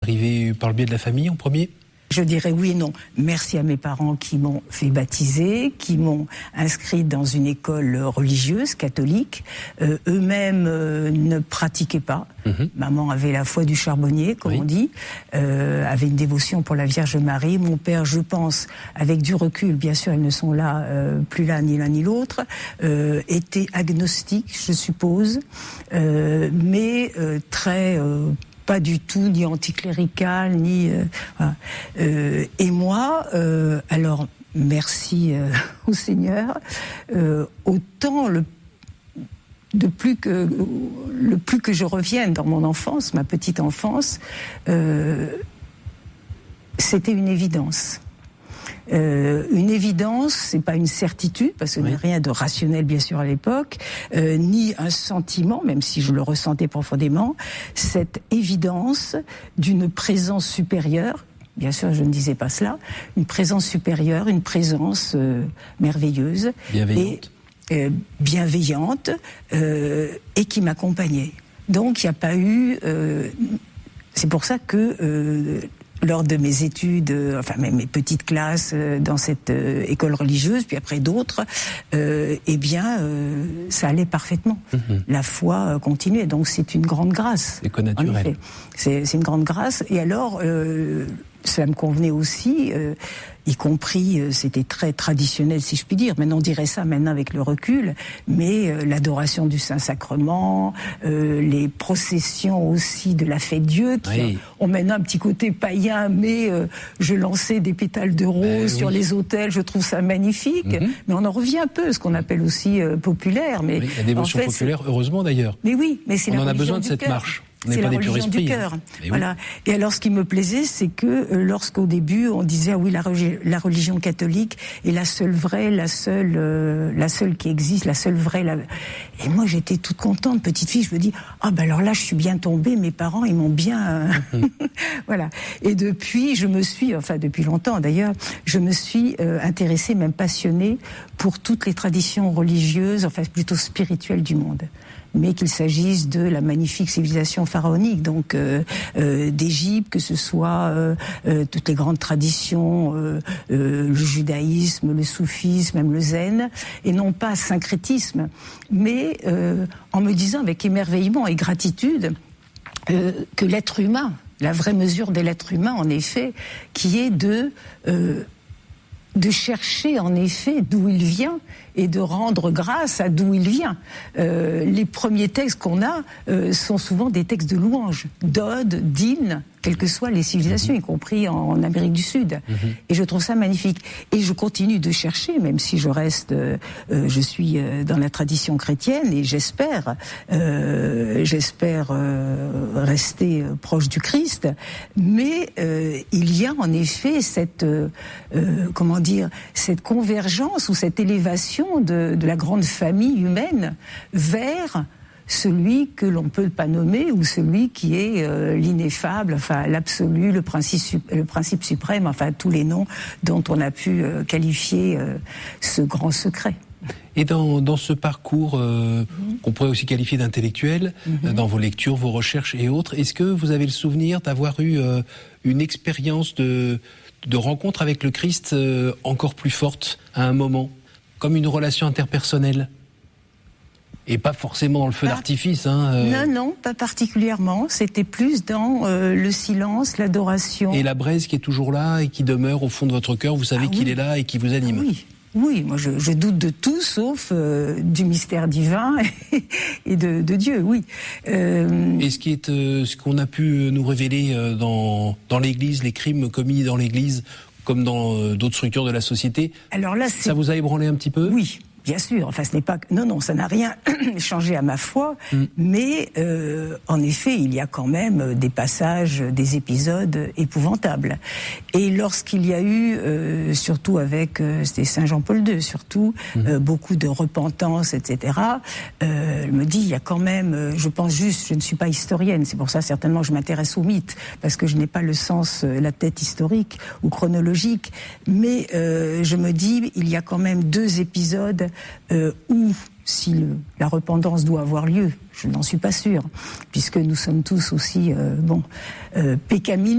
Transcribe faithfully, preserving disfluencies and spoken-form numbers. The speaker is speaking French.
arrivé par le biais de la famille en premier ? Je dirais oui et non. Merci à mes parents qui m'ont fait baptiser, qui m'ont inscrite dans une école religieuse, catholique. Euh, eux-mêmes euh, ne pratiquaient pas. Mm-hmm. Maman avait la foi du charbonnier, comme oui. on dit, euh, avait une dévotion pour la Vierge Marie. Mon père, je pense, avec du recul, bien sûr, ils ne sont là, euh, plus là ni l'un ni l'autre, euh, était agnostique, je suppose, euh, mais euh, très... Euh, pas du tout, ni anticlérical, ni... Euh, voilà. euh, et moi, euh, alors, merci euh, au Seigneur, euh, autant le, de plus que, le plus que je revienne dans mon enfance, ma petite enfance, euh, c'était une évidence. Euh, une évidence, c'est pas une certitude, parce qu'il n'y a rien de rationnel bien sûr à l'époque, euh, ni un sentiment, même si je le ressentais profondément, cette évidence d'une présence supérieure. Bien sûr, je ne disais pas cela. Une présence supérieure, une présence euh, merveilleuse, bienveillante, et, euh, bienveillante, euh, et qui m'accompagnait. Donc, il n'y a pas eu. Euh, c'est pour ça que. Euh, lors de mes études, euh, enfin même mes petites classes euh, dans cette euh, école religieuse, puis après d'autres, euh, eh bien, euh, ça allait parfaitement. Mm-hmm. La foi euh, continuait, donc c'est une grande grâce. C'est connaturel. C'est, c'est une grande grâce. Et alors, euh, ça me convenait aussi, euh, y compris, euh, c'était très traditionnel, si je puis dire. Maintenant, on dirait ça maintenant avec le recul, mais euh, l'adoration du Saint-Sacrement, euh, les processions aussi de la fête Dieu, qui oui. ont maintenant un petit côté païen, mais euh, je lançais des pétales de rose ben, sur oui. les autels, je trouve ça magnifique. Mm-hmm. Mais on en revient un peu, ce qu'on appelle aussi euh, populaire. Mais oui, la dévotion en fait, populaire, c'est... heureusement d'ailleurs. Mais oui, mais c'est on la en a besoin de du cette cœur. marche. On C'est n'est pas la des religion du cœur. Oui. Voilà. Et alors, ce qui me plaisait, c'est que euh, lorsqu'au début, on disait ah oui, la, la religion catholique est la seule vraie, la seule, euh, la seule qui existe, la seule vraie. La... Et moi, j'étais toute contente, petite fille. Je me dis ah ben alors là, je suis bien tombée. Mes parents, ils m'ont bien. Mm-hmm. Voilà. Et depuis, je me suis, enfin depuis longtemps d'ailleurs, je me suis euh, intéressée, même passionnée pour toutes les traditions religieuses, enfin plutôt spirituelles du monde. Mais qu'il s'agisse de la magnifique civilisation pharaonique, donc euh, euh, d'Égypte, que ce soit euh, euh, toutes les grandes traditions, euh, euh, le judaïsme, le soufisme, même le zen, et non pas syncrétisme, mais euh, en me disant avec émerveillement et gratitude euh, que l'être humain, la vraie mesure de l'être humain, en effet, qui est de... Euh, de chercher en effet d'où il vient et de rendre grâce à d'où il vient. Euh, les premiers textes qu'on a euh, sont souvent des textes de louanges, d'odes, d'hymnes, quelles que soient les civilisations, mmh. y compris en, en Amérique du Sud. Mmh. Et je trouve ça magnifique. Et je continue de chercher, même si je reste, euh, je suis euh, dans la tradition chrétienne, et j'espère, euh, j'espère euh, rester euh, proche du Christ. Mais euh, il y a en effet cette, euh, euh, comment dire, cette convergence ou cette élévation de, de la grande famille humaine vers celui que l'on ne peut pas nommer ou celui qui est euh, l'ineffable, enfin l'absolu, le principe, le principe suprême, enfin tous les noms dont on a pu euh, qualifier euh, ce grand secret. Et dans, dans ce parcours euh, mmh. qu'on pourrait aussi qualifier d'intellectuel, mmh. dans vos lectures, vos recherches et autres, est-ce que vous avez le souvenir d'avoir eu euh, une expérience de, de rencontre avec le Christ euh, encore plus forte à un moment, comme une relation interpersonnelle ? Et pas forcément dans le feu pas, d'artifice. Hein, euh... Non, non, pas particulièrement. C'était plus dans euh, le silence, l'adoration. Et la braise qui est toujours là et qui demeure au fond de votre cœur, vous savez ah, qu'il oui. est là et qui vous anime. Ah, oui. Oui, moi je, je doute de tout sauf euh, du mystère divin et de, de Dieu, oui. Euh... Et ce qui est, euh, ce qu'on a pu nous révéler euh, dans, dans l'Église, les crimes commis dans l'Église, comme dans euh, d'autres structures de la société, alors là, c'est... ça vous a ébranlé un petit peu ? Oui. Bien sûr, enfin ce n'est pas... Non, non, ça n'a rien changé à ma foi, mm. mais euh, en effet, il y a quand même des passages, des épisodes épouvantables. Et lorsqu'il y a eu, euh, surtout avec, euh, c'était Saint Jean-Paul deux, surtout, mm. euh, beaucoup de repentance, et cetera, euh, elle me dit, il y a quand même... Euh, je pense juste, je ne suis pas historienne, c'est pour ça certainement que je m'intéresse aux mythes, parce que je n'ai pas le sens, euh, la tête historique ou chronologique, mais euh, je me dis, il y a quand même deux épisodes Euh, où, si le, la repentance doit avoir lieu, je n'en suis pas sûre, puisque nous sommes tous aussi, euh, bon, euh, pécamineux.